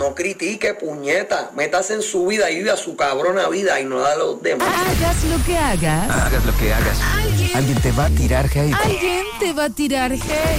no critique, puñeta. Métase en su vida y vive a su cabrona vida y no da a los demás. Hagas lo que hagas. Hagas lo que hagas. Alguien te va a tirar hate. Alguien te va a tirar hate.